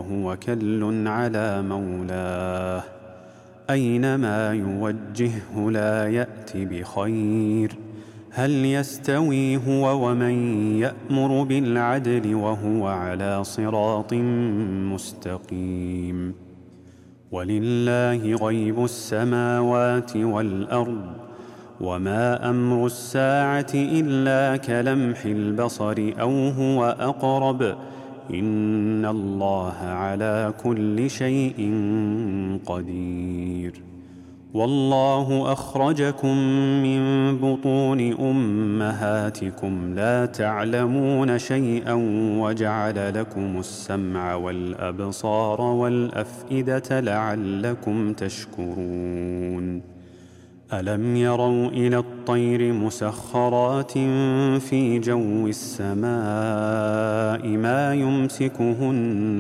وهو كل على مولاه، أينما يوجهه لا يأت بخير. هل يستوي هو ومن يأمر بالعدل وهو على صراط مستقيم؟ ولله غيب السماوات والأرض، وما أمر الساعة إلا كلمح البصر أو هو أقرب، إن الله على كل شيء قدير. والله أخرجكم من بطون أمهاتكم لا تعلمون شيئا وجعل لكم السمع والأبصار والأفئدة لعلكم تشكرون. ألم يروا إلى الطير مسخرات في جو السماء ما يمسكهن